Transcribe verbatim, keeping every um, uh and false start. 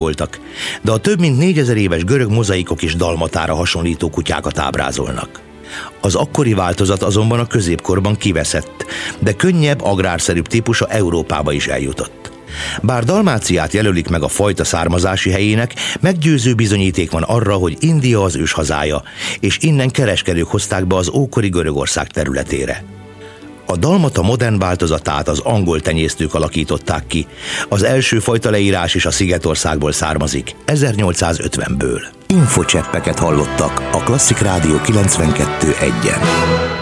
voltak, de a több mint négyezer éves görög mozaikok is dalmatára hasonlító kutyákat ábrázolnak. Az akkori változat azonban a középkorban kiveszett, de könnyebb, agrárszerűbb típusa Európába is eljutott. Bár Dalmáciát jelölik meg a fajta származási helyének, meggyőző bizonyíték van arra, hogy India az őshazája, és innen kereskedők hozták be az ókori Görögország területére. A dalmata modern változatát az angol tenyésztők alakították ki. Az első fajta leírás is a Szigetországból származik, ezernyolcszázötvenből. Infocseppeket hallottak a Klasszik Rádió kilencvenkettő egyen.